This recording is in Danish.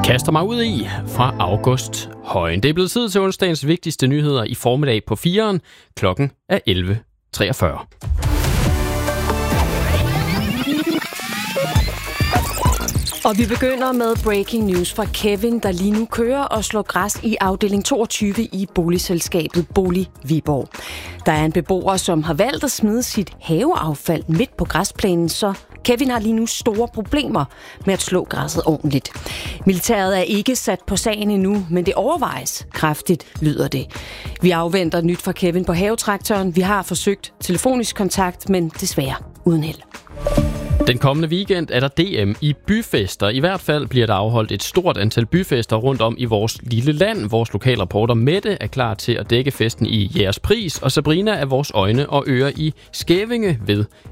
Kaster mig ud i fra August Højen. Det er blevet tid til onsdagens vigtigste nyheder i formiddag på 4'eren. Klokken er 11.43. Og vi begynder med breaking news fra Kevin, der lige nu kører og slår græs i afdeling 22 i boligselskabet Bolig Viborg. Der er en beboer, som har valgt at smide sit haveaffald midt på græsplænen, så Kevin har lige nu store problemer med at slå græsset ordentligt. Militæret er ikke sat på sagen endnu, men det overvejes kraftigt, lyder det. Vi afventer nyt fra Kevin på havetraktoren. Vi har forsøgt telefonisk kontakt, men desværre uden held. Den kommende weekend er der DM i byfester. I hvert fald bliver der afholdt et stort antal byfester rundt om i vores lille land. Vores lokalreporter Mette er klar til at dække festen i Jægerspris, og Sabrina er vores øjne og ører i Skævinge ved